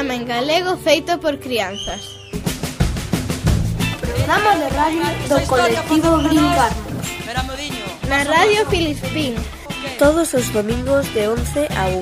programa en galego feito por crianzas. Programa de radio do colectivo Brincarnos. Na Radio Filispín. Todos os domingos de 11 a 1.